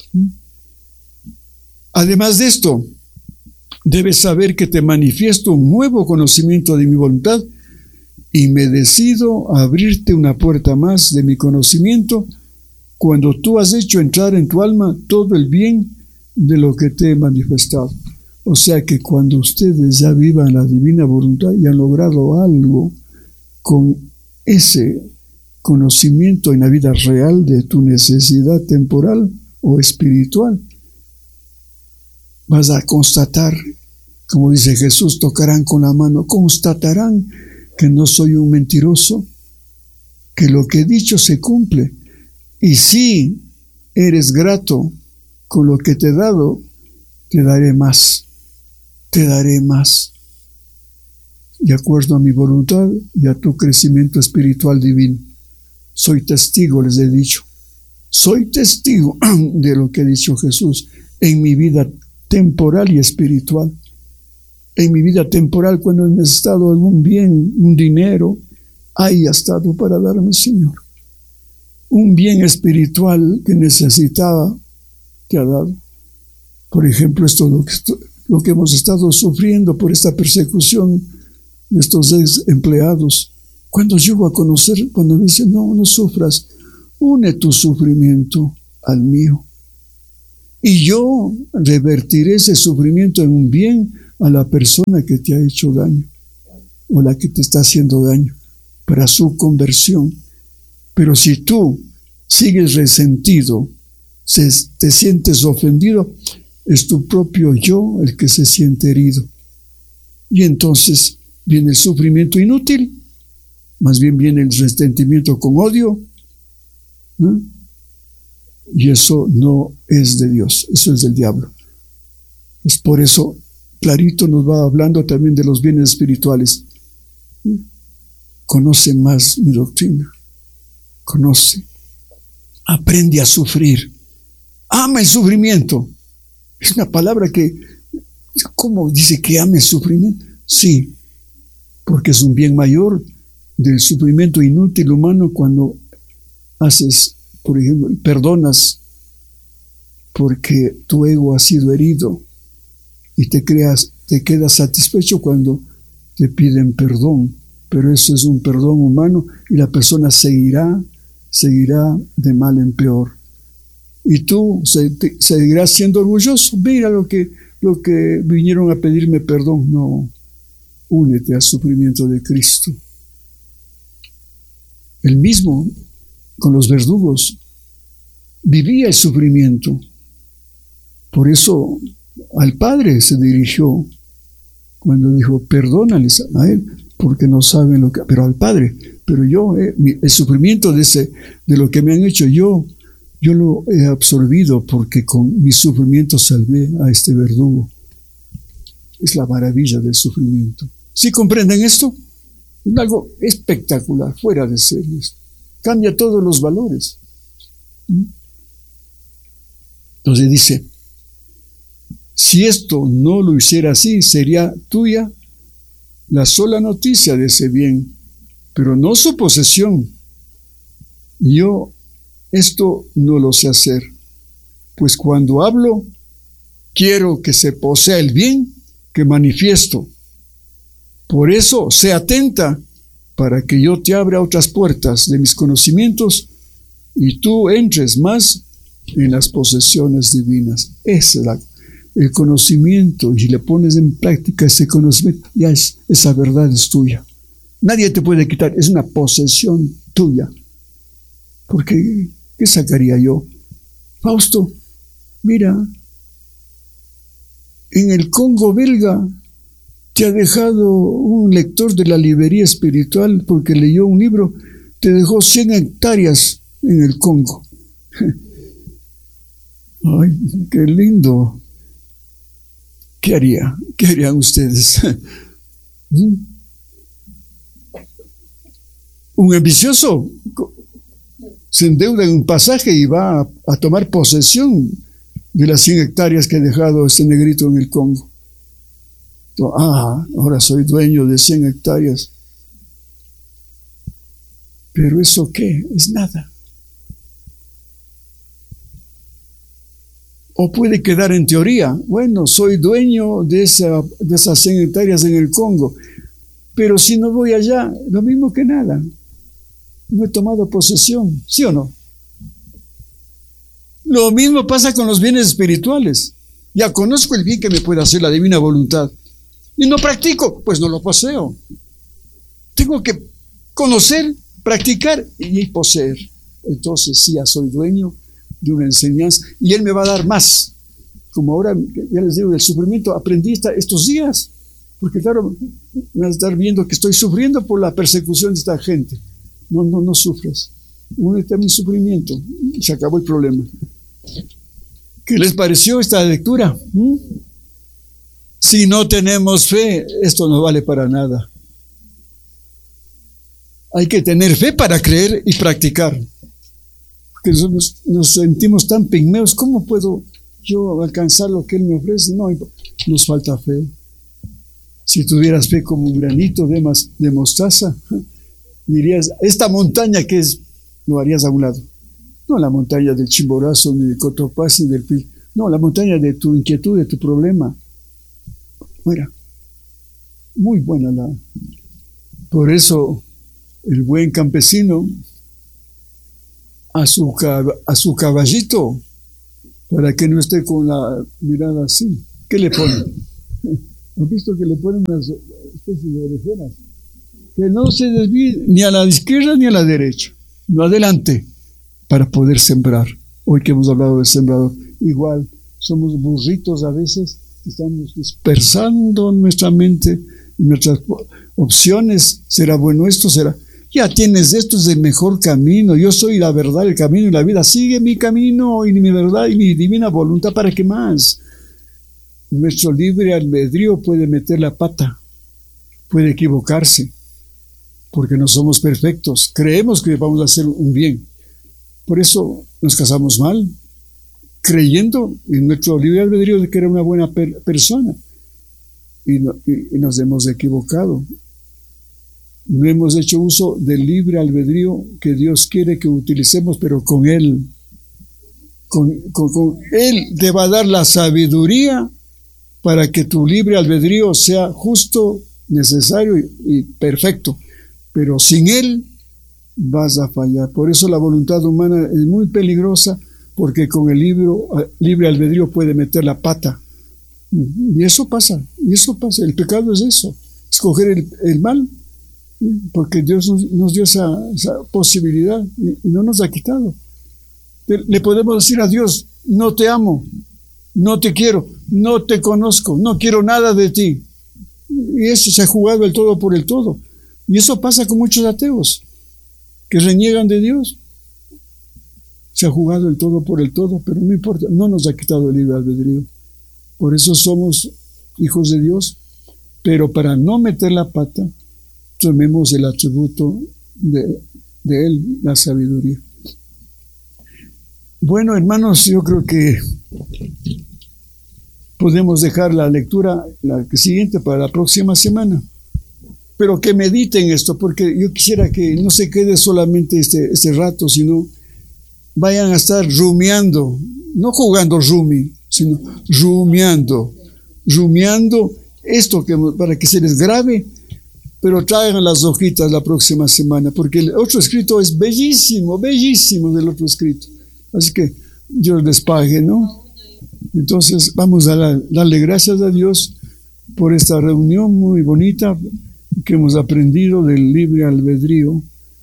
Además de esto, debes saber que te manifiesto un nuevo conocimiento de mi voluntad, y me decido a abrirte una puerta más de mi conocimiento, cuando tú has hecho entrar en tu alma todo el bien de lo que te he manifestado. O sea que cuando ustedes ya vivan la divina voluntad y han logrado algo con ese conocimiento en la vida real de tu necesidad temporal o espiritual, vas a constatar, como dice Jesús, tocarán con la mano, constatarán que no soy un mentiroso, que lo que he dicho se cumple. Y si eres grato con lo que te he dado, te daré más, te daré más, de acuerdo a mi voluntad y a tu crecimiento espiritual divino. Soy testigo, les he dicho, soy testigo de lo que ha dicho Jesús en mi vida temporal y espiritual. En mi vida temporal, cuando he necesitado algún bien, un dinero, ahí ha estado para darme, Señor. Un bien espiritual que necesitaba, te ha dado. Por ejemplo, esto lo que, lo que hemos estado sufriendo por esta persecución de estos ex empleados. Cuando llego a conocer, cuando me dicen, no, no sufras, une tu sufrimiento al mío. y yo revertiré ese sufrimiento en un bien a la persona que te ha hecho daño o la que te está haciendo daño para su conversión. Pero si tú sigues resentido, se, te sientes ofendido, es tu propio yo el que se siente herido. Y entonces viene el sufrimiento inútil, más bien viene el resentimiento con odio, ¿no? Y eso no es de Dios, eso es del diablo. Pues por eso clarito nos va hablando también de los bienes espirituales. Conoce más mi doctrina, conoce, aprende a sufrir, ama el sufrimiento. Es una palabra que, ¿cómo dice que ame el sufrimiento? Sí, porque es un bien mayor del sufrimiento inútil humano cuando haces, por ejemplo, perdonas porque tu ego ha sido herido y te creas, te quedas satisfecho cuando te piden perdón, pero eso es un perdón humano y la persona seguirá, seguirá de mal en peor. Y tú se, te, seguirás siendo orgulloso. Mira lo que, lo que vinieron a pedirme perdón. No, únete al sufrimiento de Cristo. El mismo con los verdugos vivía el sufrimiento. Por eso al Padre se dirigió cuando dijo, perdónales a él, porque no saben lo que... Pero al Padre, pero yo, eh, mi, el sufrimiento de, ese, de lo que me han hecho, yo, yo lo he absorbido porque con mi sufrimiento salvé a este verdugo. Es la maravilla del sufrimiento. ¿Sí comprenden esto? Es algo espectacular, fuera de series. Cambia todos los valores. Entonces dice, si esto no lo hiciera así, sería tuya la sola noticia de ese bien, pero no su posesión. Yo esto no lo sé hacer, pues cuando hablo, quiero que se posea el bien que manifiesto. Por eso, sé atenta para que yo te abra otras puertas de mis conocimientos y tú entres más en las posesiones divinas. Ese es la, el conocimiento, y le pones en práctica ese conocimiento, ya es, esa verdad es tuya. Nadie te puede quitar, es una posesión tuya. Porque, ¿qué sacaría yo? Fausto, mira, en el Congo belga te ha dejado un lector de la librería espiritual porque leyó un libro, te dejó cien hectáreas en el Congo. Ay, qué lindo. ¿Qué haría? ¿Qué harían ustedes? Un ambicioso se endeuda en un pasaje y va a, a tomar posesión de las cien hectáreas que ha dejado este negrito en el Congo. Ah, ahora soy dueño de cien hectáreas. ¿Pero eso qué? Es nada. O puede quedar en teoría, bueno, soy dueño de, esa, de esas cien hectáreas en el Congo, pero si no voy allá, lo mismo que nada. No he tomado posesión, ¿sí o no? Lo mismo pasa con los bienes espirituales. Ya conozco el bien que me puede hacer la divina voluntad. Y no practico, pues no lo poseo. Tengo que conocer, practicar y poseer. Entonces sí, ya soy dueño de una enseñanza y Él me va a dar más. Como ahora, ya les digo, el sufrimiento aprendí esta, estos días, porque claro, me vas a estar viendo que estoy sufriendo por la persecución de esta gente. No, no, no sufras. Únete a mi sufrimiento y se acabó el problema. ¿Qué les pareció esta lectura? ¿Mm? Si no tenemos fe, esto no vale para nada. Hay que tener fe para creer y practicar. Porque nosotros nos sentimos tan pigmeos. ¿Cómo puedo yo alcanzar lo que Él me ofrece? No, nos falta fe. Si tuvieras fe como un granito de, mas, de mostaza, dirías, esta montaña que es, lo harías a un lado. No la montaña del Chimborazo, ni del Cotopaxi, ni del Pil. No, la montaña de tu inquietud, de tu problema. Fuera. Muy buena la. Por eso, el buen campesino, a su, a su caballito, para que no esté con la mirada así. ¿Qué le ponen? ¿Han visto que le ponen unas especies de orejeras? Que no se desvíe ni a la izquierda ni a la derecha, no adelante, para poder sembrar. Hoy que hemos hablado de sembrador, igual somos burritos a veces, estamos dispersando nuestra mente, nuestras opciones. ¿Será bueno esto? ¿Será? Ya tienes esto, es el mejor camino. Yo soy la verdad, el camino y la vida. Sigue mi camino y mi verdad y mi divina voluntad. ¿Para qué más? Nuestro libre albedrío puede meter la pata, puede equivocarse, porque no somos perfectos. Creemos que vamos a hacer un bien. Por eso nos casamos mal, creyendo en nuestro libre albedrío de que era una buena per persona. Y, no, y, y nos hemos equivocado. No hemos hecho uso del libre albedrío que Dios quiere que utilicemos, pero con Él. Con, con, con Él te va a dar la sabiduría para que tu libre albedrío sea justo, necesario y, y perfecto. Pero sin Él vas a fallar. Por eso la voluntad humana es muy peligrosa, porque con el libro, libre albedrío puede meter la pata. Y eso pasa, y eso pasa. El pecado es eso, escoger el, el mal, porque Dios nos, nos dio esa, esa posibilidad y, y no nos ha quitado. Le podemos decir a Dios: no te amo, no te quiero, no te conozco, no quiero nada de ti. Y eso se ha jugado el todo por el todo. Y eso pasa con muchos ateos que reniegan de Dios. Se ha jugado el todo por el todo, pero no importa, no nos ha quitado el libre albedrío. Por eso somos hijos de Dios, pero para no meter la pata, tomemos el atributo de, de Él, la sabiduría. Bueno, hermanos, yo creo que podemos dejar la lectura, la siguiente, para la próxima semana. Pero que mediten esto, porque yo quisiera que no se quede solamente este, este rato, sino vayan a estar rumiando, no jugando rumi, sino rumiando, rumiando esto que, para que se les grabe, pero traigan las hojitas la próxima semana, porque el otro escrito es bellísimo, bellísimo del otro escrito. Así que Dios les pague, ¿no? Entonces vamos a la, darle gracias a Dios por esta reunión muy bonita que hemos aprendido del libre albedrío,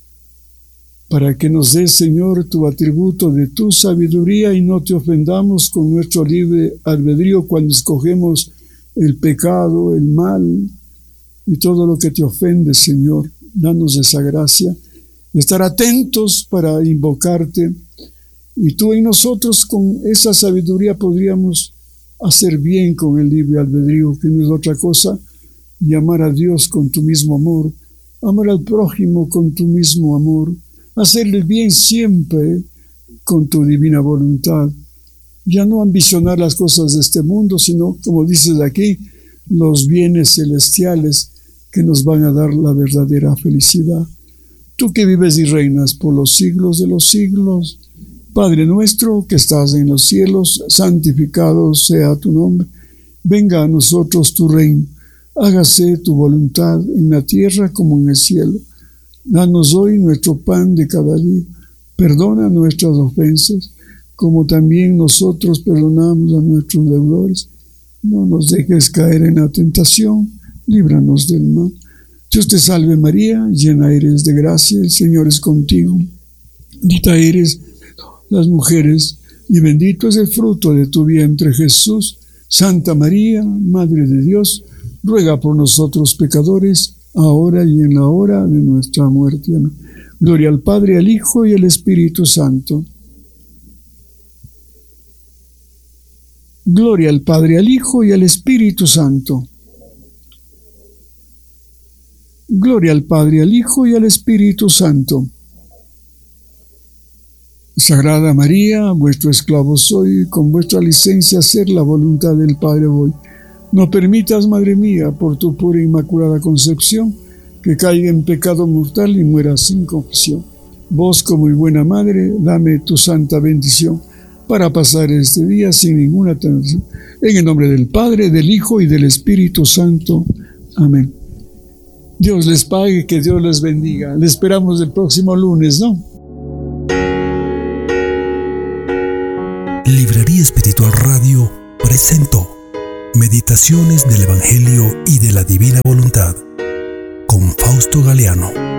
para que nos des, Señor, tu atributo de tu sabiduría y no te ofendamos con nuestro libre albedrío cuando escogemos el pecado, el mal y todo lo que te ofende, Señor. Danos esa gracia de estar atentos para invocarte, y tú en nosotros con esa sabiduría podríamos hacer bien con el libre albedrío, que no es otra cosa, y amar a Dios con tu mismo amor, amar al prójimo con tu mismo amor, hacerle bien siempre con tu divina voluntad. Ya no ambicionar las cosas de este mundo, sino, como dices aquí, los bienes celestiales que nos van a dar la verdadera felicidad. Tú que vives y reinas por los siglos de los siglos, Padre nuestro que estás en los cielos, santificado sea tu nombre. Venga a nosotros tu reino. Hágase tu voluntad en la tierra como en el cielo. Danos hoy nuestro pan de cada día. Perdona nuestras ofensas, como también nosotros perdonamos a nuestros deudores. No nos dejes caer en la tentación, líbranos del mal. Dios te salve María, llena eres de gracia, el Señor es contigo. Bendita eres las mujeres, y bendito es el fruto de tu vientre, Jesús. Santa María, Madre de Dios, ruega por nosotros pecadores, ahora y en la hora de nuestra muerte. Amén. Gloria al Padre, al Hijo y al Espíritu Santo. Gloria al Padre, al Hijo y al Espíritu Santo. Gloria al Padre, al Hijo y al Espíritu Santo. Sagrada María, vuestro esclavo soy, con vuestra licencia hacer la voluntad del Padre voy. No permitas, Madre mía, por tu pura e inmaculada concepción, que caiga en pecado mortal y muera sin confesión. Vos, como muy buena Madre, dame tu santa bendición para pasar este día sin ninguna tentación. En el nombre del Padre, del Hijo y del Espíritu Santo. Amén. Dios les pague, que Dios les bendiga. Les esperamos el próximo lunes, ¿no? Librería Espiritual Radio presentó Meditaciones del Evangelio y de la Divina Voluntad con Fausto Galeano.